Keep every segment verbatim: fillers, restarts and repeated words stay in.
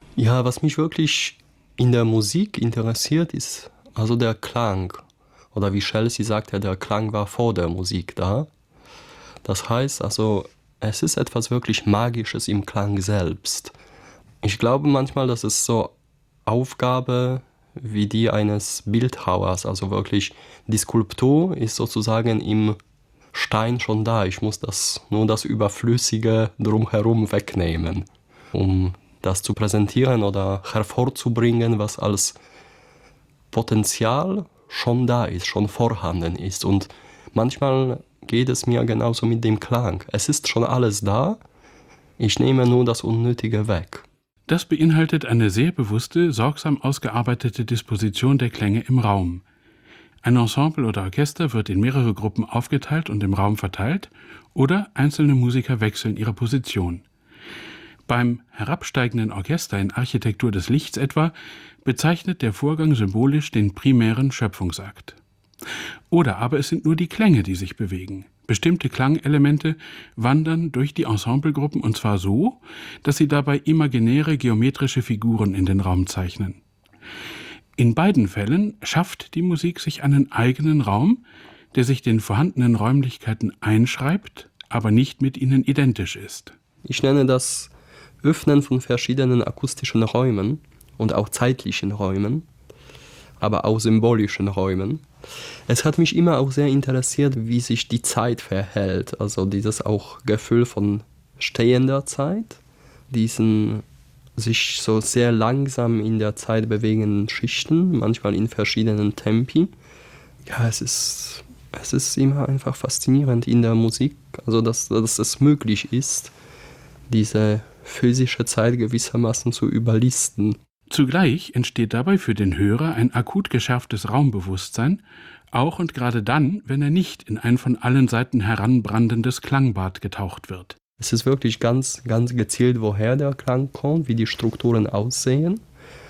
Ja, was mich wirklich in der Musik interessiert, ist also der Klang. Oder wie Chelsea sagt, ja, der Klang war vor der Musik da. Das heißt also, es ist etwas wirklich Magisches im Klang selbst. Ich glaube manchmal, dass es so Aufgabe wie die eines Bildhauers, also wirklich die Skulptur ist sozusagen im Stein schon da. Ich muss das nur das Überflüssige drumherum wegnehmen, um das zu präsentieren oder hervorzubringen, was als Potenzial schon da ist, schon vorhanden ist. Und manchmal geht es mir genauso mit dem Klang. Es ist schon alles da, ich nehme nur das Unnötige weg. Das beinhaltet eine sehr bewusste, sorgsam ausgearbeitete Disposition der Klänge im Raum. Ein Ensemble oder Orchester wird in mehrere Gruppen aufgeteilt und im Raum verteilt, oder einzelne Musiker wechseln ihre Position. Beim herabsteigenden Orchester in Architektur des Lichts etwa bezeichnet der Vorgang symbolisch den primären Schöpfungsakt. Oder aber es sind nur die Klänge, die sich bewegen. Bestimmte Klangelemente wandern durch die Ensemblegruppen und zwar so, dass sie dabei imaginäre geometrische Figuren in den Raum zeichnen. In beiden Fällen schafft die Musik sich einen eigenen Raum, der sich den vorhandenen Räumlichkeiten einschreibt, aber nicht mit ihnen identisch ist. Ich nenne das Öffnen von verschiedenen akustischen Räumen und auch zeitlichen Räumen, aber auch symbolischen Räumen. Es hat mich immer auch sehr interessiert, wie sich die Zeit verhält, also dieses auch Gefühl von stehender Zeit, diesen sich so sehr langsam in der Zeit bewegenden Schichten, manchmal in verschiedenen Tempi. Ja, es ist, es ist immer einfach faszinierend in der Musik, also dass, dass es möglich ist, diese physische Zeit gewissermaßen zu überlisten. Zugleich entsteht dabei für den Hörer ein akut geschärftes Raumbewusstsein, auch und gerade dann, wenn er nicht in ein von allen Seiten heranbrandendes Klangbad getaucht wird. Es ist wirklich ganz, ganz gezielt, woher der Klang kommt, wie die Strukturen aussehen.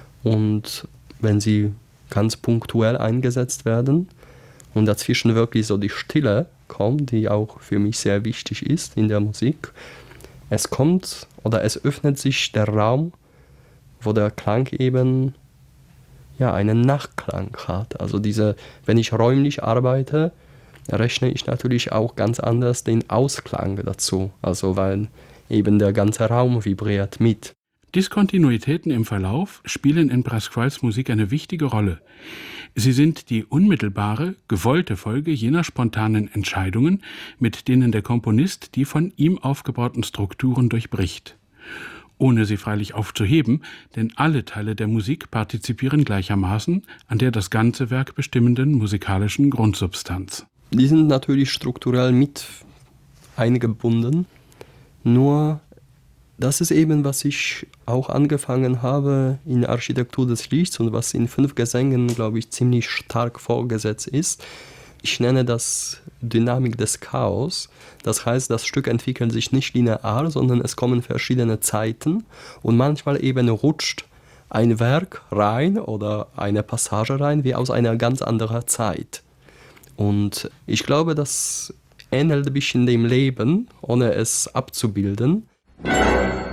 Und wenn sie ganz punktuell eingesetzt werden und dazwischen wirklich so die Stille kommt, die auch für mich sehr wichtig ist in der Musik, es kommt oder es öffnet sich der Raum, wo der Klang eben ja, einen Nachklang hat. Also diese, wenn ich räumlich arbeite, rechne ich natürlich auch ganz anders den Ausklang dazu. Also weil eben der ganze Raum vibriert mit. Diskontinuitäten im Verlauf spielen in Pasquales Musik eine wichtige Rolle. Sie sind die unmittelbare, gewollte Folge jener spontanen Entscheidungen, mit denen der Komponist die von ihm aufgebauten Strukturen durchbricht. Ohne sie freilich aufzuheben, denn alle Teile der Musik partizipieren gleichermaßen an der das ganze Werk bestimmenden musikalischen Grundsubstanz. Die sind natürlich strukturell mit eingebunden, nur das ist eben, was ich auch angefangen habe in Architektur des Lichts und was in fünf Gesängen, glaube ich, ziemlich stark vorgesetzt ist. Ich nenne das Dynamik des Chaos. Das heißt, das Stück entwickelt sich nicht linear, sondern es kommen verschiedene Zeiten und manchmal eben rutscht ein Werk rein oder eine Passage rein, wie aus einer ganz anderen Zeit. Und ich glaube, das ähnelt ein bisschen dem Leben, ohne es abzubilden.